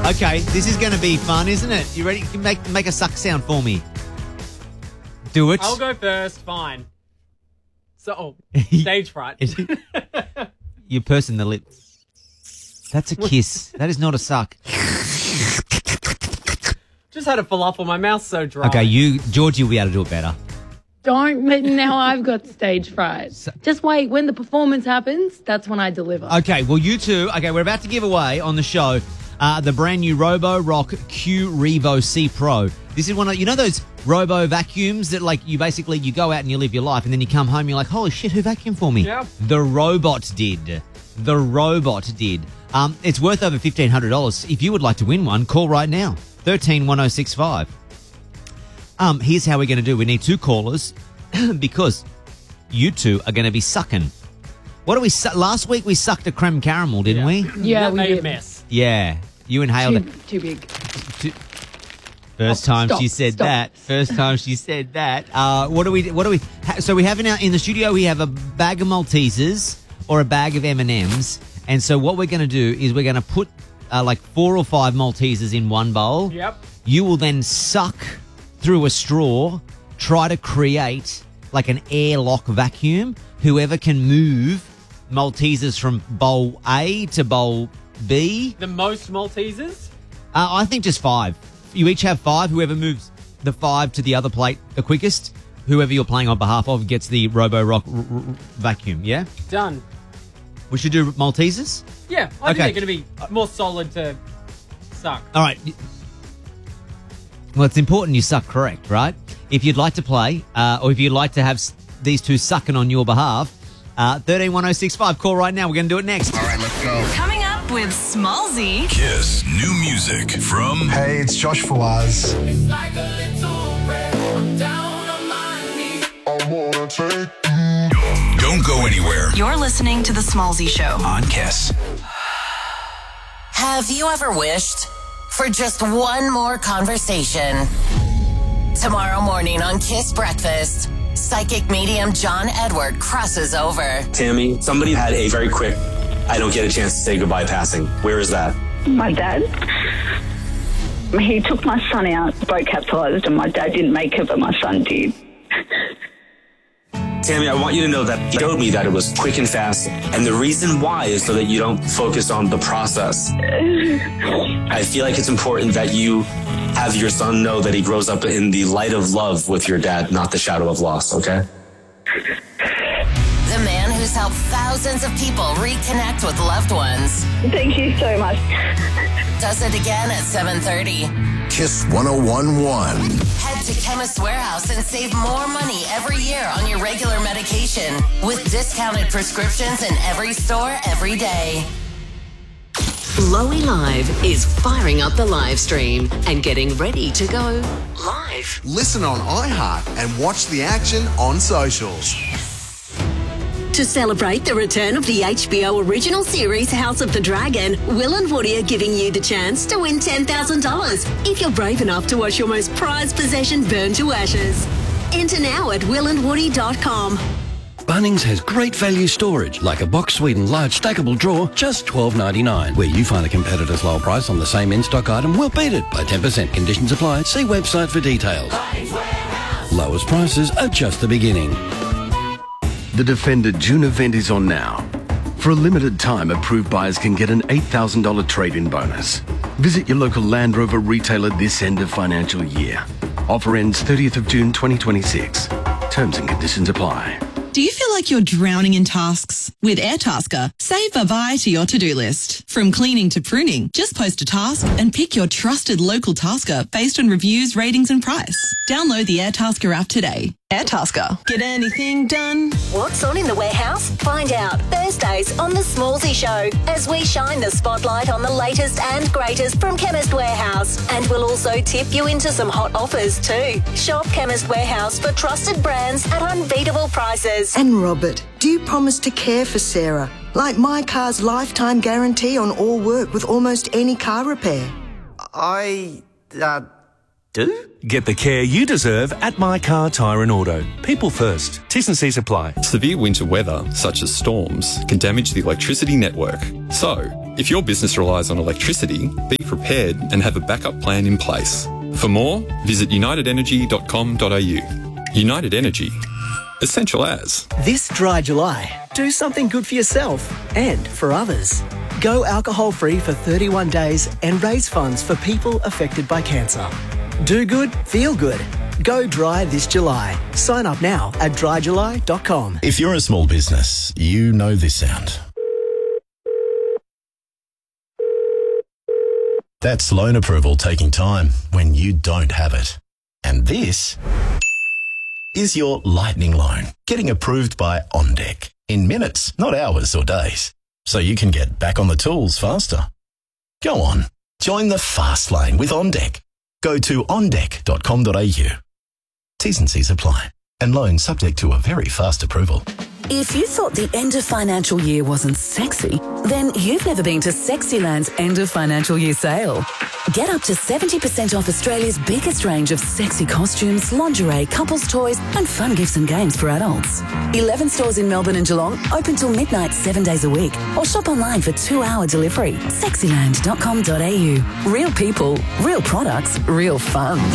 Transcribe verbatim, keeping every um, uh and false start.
Okay, this is going to be fun, isn't it? You ready? You can make make a suck sound for me. Do it. I'll go first. Fine. So, oh, stage fright. You pursing the lips. That's a kiss. That is not a suck. Just had a falafel. My mouth's so dry. Okay, you, Georgie, will be able to do it better. Don't, now I've got stage fright. Just wait, when the performance happens, that's when I deliver. Okay, well, you two, okay, we're about to give away on the show uh, the brand new Robo-Rock Q Revo C Pro. This is one of, you know those Robo vacuums that, like, you basically, you go out and you live your life and then you come home, you're like, holy shit, who vacuumed for me? Yeah. The robot did. The robot did. Um, it's worth over fifteen hundred dollars. If you would like to win one, call right now. one three one oh six five. Um, here's how we're going to do. We need two callers because you two are going to be sucking. What do we su- Last week we sucked a creme caramel, didn't Yeah. we? Yeah, that we made did. a mess. Yeah. You inhaled Too, it. too big. Too- First Stop, time stop, she said stop. that. First time she said that. Uh, what do we? What do we? Ha- so we have in our in the studio. We have a bag of Maltesers or a bag of M and M's. And so what we're going to do is we're going to put uh, like four or five Maltesers in one bowl. Yep. You will then suck through a straw, try to create like an airlock vacuum. Whoever can move Maltesers from bowl A to bowl B. The most Maltesers? Uh, I think just five. You each have five. Whoever moves the five to the other plate the quickest, whoever you're playing on behalf of, gets the Robo-Rock r- r- vacuum, yeah? Done. We should do Maltesers? Yeah, I Okay. think they're going to be more solid to suck. All right. Well, it's important you suck correct, right? If you'd like to play, uh, or if you'd like to have s- these two sucking on your behalf, uh, one three one oh six five, call right now. We're going to do it next. All right, let's go. Coming up with Smallzy. Kiss new music from Hey, it's Josh Fawaz. Don't Go Anywhere You're listening to The Smallzy Show. on Kiss. Have you ever wished for just one more conversation? Tomorrow morning on Kiss Breakfast, psychic medium John Edward crosses over. Tammy, somebody had a very quick, I don't get a chance to say goodbye passing. Where is that? My dad. He took my son out, boat capsized, and my dad didn't make it, but my son did. Tammy, I want you to know that he showed me that it was quick and fast. And the reason why is so that you don't focus on the process. I feel like it's important that you have your son know that he grows up in the light of love with your dad, not the shadow of loss, okay? The man who's helped thousands of people reconnect with loved ones. Thank you so much. Does it again at seven thirty. Kiss one oh one point one. Head to Chemist Warehouse and save more money every year on your regular medication with discounted prescriptions in every store every day. Lowy Live is firing up the live stream and getting ready to go live. Listen on iHeart and watch the action on socials. To celebrate the return of the H B O original series House of the Dragon, Will and Woody are giving you the chance to win ten thousand dollars if you're brave enough to watch your most prized possession burn to ashes. Enter now at will and woody dot com. Bunnings has great value storage, like a Box Sweden large stackable drawer, just twelve ninety-nine. Where you find a competitor's low price on the same in-stock item, we'll beat it by ten percent. Conditions apply. See website for details. Lowest prices are just the beginning. The Defender June event is on now. For a limited time, approved buyers can get an eight thousand dollars trade-in bonus. Visit your local Land Rover retailer this end of financial year. Offer ends thirtieth of June twenty twenty-six. Terms and conditions apply. Do you feel like you're drowning in tasks? With Airtasker, save bye-bye to your to-do list. From cleaning to pruning, just post a task and pick your trusted local tasker based on reviews, ratings and price. Download the Airtasker app today. Airtasker. Get anything done? What's on in the warehouse? Find out Thursdays on The Smallzy Show as we shine the spotlight on the latest and greatest from Chemist Warehouse. And we'll also tip you into some hot offers too. Shop Chemist Warehouse for trusted brands at unbeatable prices. And Robert, do you promise to care for Sarah? Like My Car's lifetime guarantee on all work with almost any car repair. I, uh... do? Get the care you deserve at My Car Tyre and Auto. People first. T's and C's apply. Severe winter weather, such as storms, can damage the electricity network. So, If your business relies on electricity, be prepared and have a backup plan in place. For more, visit united energy dot com dot a u. United Energy. Essential as. This dry July, do something good for yourself and for others. Go alcohol-free for thirty-one days and raise funds for people affected by cancer. Do good, feel good. Go dry this July. Sign up now at dry july dot com. If you're a small business, you know this sound. That's loan approval taking time when you don't have it. And this is your lightning loan getting approved by OnDeck in minutes, not hours or days. So you can get back on the tools faster. Go on, join the fast lane with OnDeck. Go to on deck dot com dot a u. T's and C's apply. And loan subject to a very fast approval. If you thought the end of financial year wasn't sexy, then you've never been to Sexyland's end of financial year sale. Get up to seventy percent off Australia's biggest range of sexy costumes, lingerie, couples toys and fun gifts and games for adults. eleven stores in Melbourne and Geelong, open till midnight seven days a week. Or shop online for two-hour delivery. sexyland dot com dot a u. Real people, real products, real fun.